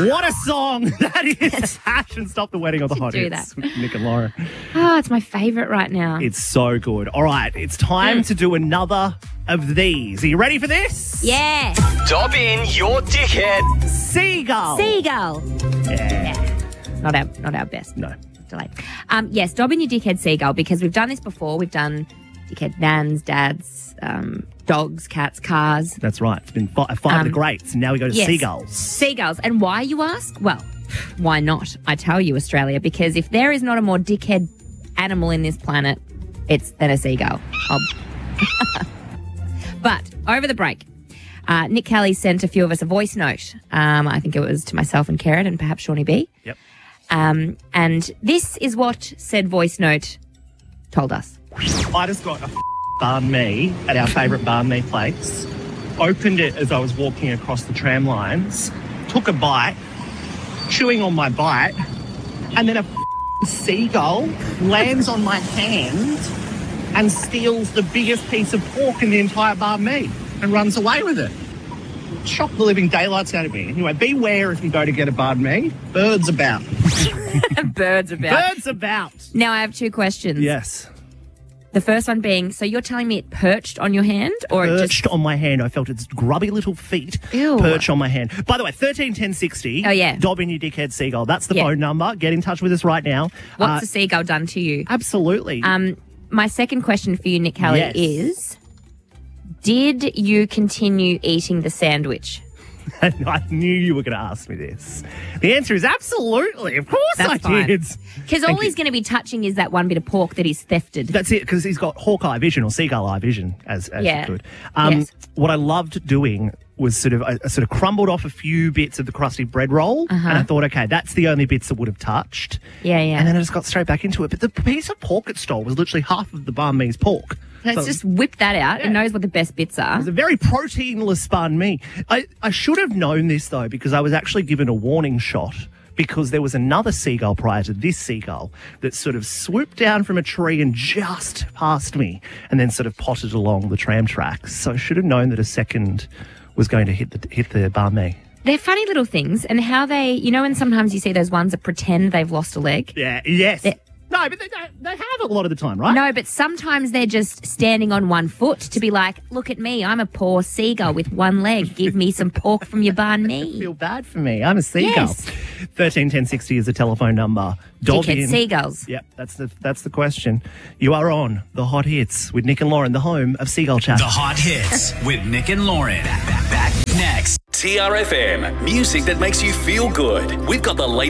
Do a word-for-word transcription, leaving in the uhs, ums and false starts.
What a song that is. Passion Stop the Wedding on the Hot do Hits with Nick and Lauren. Oh, it's my favourite right now. It's so good. All right, it's time Mm. to do another of these. Are you ready for this? Yeah. Dob in your dickhead. Seagull. Seagull. Yeah. Not our, not our best. No. Delay. Um, yes, Dob in your dickhead seagull, because we've done this before. We've done dickhead nans, dads, um, dogs, cats, cars. That's right. It's been fi- five of the Um, greats. Now we go to yes. seagulls. Seagulls. And why, you ask? Well, why not? I tell you, Australia, because if there is not a more dickhead animal in this planet, it's than a seagull. I'll- But over the break, uh, Nick Kelly sent a few of us a voice note. Um, I think it was to myself and Karen and perhaps Shawnee B. Yep. Um, and this is what said voice note told us. I just got a f- banh mi at our favourite banh mi place. Opened it as I was walking across the tram lines. Took a bite, chewing on my bite, and then a f- seagull lands on my hand and steals the biggest piece of pork in the entire banh mi and runs away with it. Shocked the living daylights out of me. Anyway, beware if you go to get a banh mi. Birds about. Birds about. Birds about. Now I have two questions. Yes. The first one being, so you're telling me it perched on your hand, or it Perched just? on my hand. I felt its grubby little feet Ew. perch on my hand. By the way, thirteen ten sixty. Oh, yeah. Dob in your dickhead seagull. That's the Yeah. phone number. Get in touch with us right now. What's Uh, the seagull done to you? absolutely. Um, my second question for you, Nick Kelly, Yes. is: did you continue eating the sandwich? I knew you were going to ask me this. The answer is absolutely. Of course That's I fine. did. Because all he's going to be touching is that one bit of pork that he's thefted. That's it, because he's got hawkeye vision or seagull eye vision, as, as Yeah. you could. Um, Yes. What I loved doing was sort of, I, I sort of crumbled off a few bits of the crusty bread roll, Uh-huh. and I thought, okay, that's the only bits that would have touched. Yeah, yeah. And then I just got straight back into it. But the piece of pork it stole was literally half of the banh mi's pork. Let's So- just whip that out. Yeah. It knows what the best bits are. It's a very proteinless banh mi. I, I should have known this, though, because I was actually given a warning shot because there was another seagull prior to this seagull that sort of swooped down from a tree and just passed me and then sort of potted along the tram tracks. So I should have known that a second was going to hit the, hit the banh mi. They're funny little things, and how they, you know, and sometimes you see those ones that pretend they've lost a leg. Yeah, yes. They're- No, but they, they have it a lot of the time, right? No, but sometimes they're just standing on one foot to be like, look at me, I'm a poor seagull with one leg. Give me some pork from your banh mi. Feel bad for me. I'm a seagull. Yes. thirteen ten sixty is the telephone number. Dog Dickhead in. seagulls. Yep, that's the that's the question. You are on the Hot Hits with Nick and Lauren, the home of Seagull Chat. The Hot Hits with Nick and Lauren. Back, back next. T R F M. Music that makes you feel good. We've got the latest